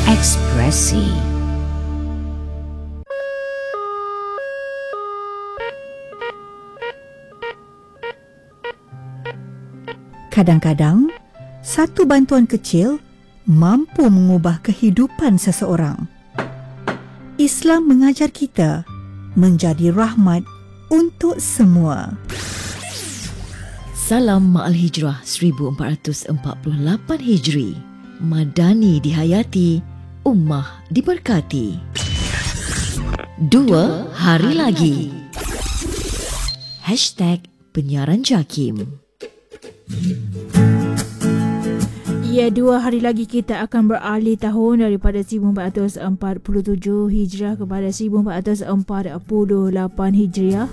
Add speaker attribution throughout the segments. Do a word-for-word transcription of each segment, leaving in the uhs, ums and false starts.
Speaker 1: Ekspresi.
Speaker 2: Kadang-kadang, satu bantuan kecil mampu mengubah kehidupan seseorang. Islam mengajar kita menjadi rahmat untuk semua.
Speaker 3: Salam Ma'al Hijrah seribu empat ratus empat puluh lapan Hijri. Madani dihayati, ummah diberkati. Dua hari lagi. Hashtag penyiaran JAKIM.
Speaker 4: Ya, dua hari lagi kita akan beralih tahun daripada seribu empat ratus empat puluh tujuh Hijrah kepada seribu empat ratus empat puluh lapan Hijriah.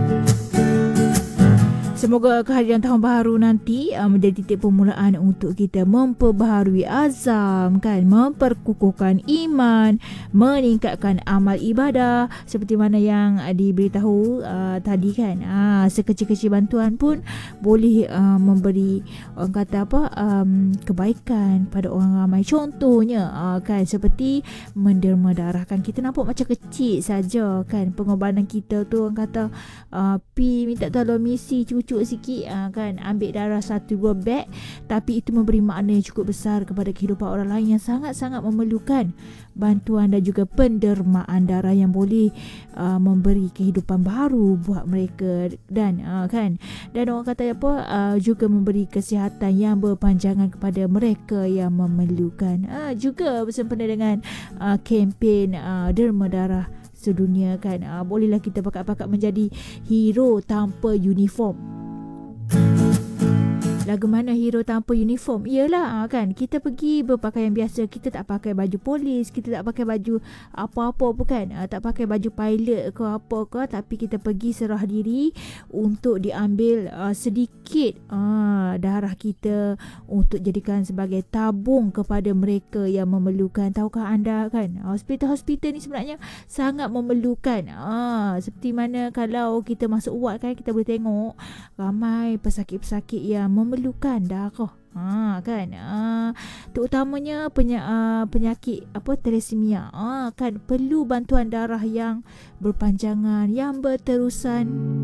Speaker 4: Semoga kehadiran tahun baru nanti uh, menjadi titik permulaan untuk kita memperbaharui azam, kan, memperkukuhkan iman, meningkatkan amal ibadah seperti mana yang uh, diberitahu uh, tadi, kan. Uh, sekecil-kecil bantuan pun boleh uh, memberi, orang kata apa, um, kebaikan pada orang ramai. Contohnya uh, kan, seperti menderma darah, kan. Kita nampak macam kecil saja, kan, pengorbanan kita tu, orang kata uh, pi minta tolong misi cucu sikit, uh, kan, ambil darah satu dua beg, tapi itu memberi makna yang cukup besar kepada kehidupan orang lain yang sangat-sangat memerlukan bantuan dan juga pendermaan darah yang boleh uh, memberi kehidupan baru buat mereka, dan uh, kan, dan orang kata apa, uh, juga memberi kesihatan yang berpanjangan kepada mereka yang memerlukan. Uh, juga bersempena dengan uh, kempen uh, derma darah sedunia, kan. Uh, bolehlah kita pakat-pakat menjadi hero tanpa uniform. Lagu mana hero tanpa uniform? Iyalah, kan, kita pergi berpakaian biasa, kita tak pakai baju polis, kita tak pakai baju apa-apa pun, kan, tak pakai baju pilot ke apa ke, tapi kita pergi serah diri untuk diambil uh, sedikit uh, darah kita untuk jadikan sebagai tabung kepada mereka yang memerlukan. Tahukah anda, kan, hospital-hospital ni sebenarnya sangat memerlukan. uh, Seperti mana kalau kita masuk ward, kan, kita boleh tengok ramai pesakit-pesakit yang memerlukan memerlukan darah, ha, kan, ha, terutamanya penya, uh, penyakit apa, thalassemia, ha, kan, perlu bantuan darah yang berpanjangan, yang berterusan.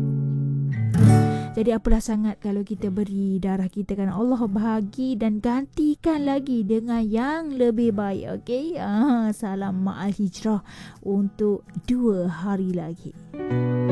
Speaker 4: Jadi apalah sangat kalau kita beri darah kita, kan, Allah bahagi dan gantikan lagi dengan yang lebih baik. Okey, ha, salam Ma'al Hijrah untuk dua hari lagi.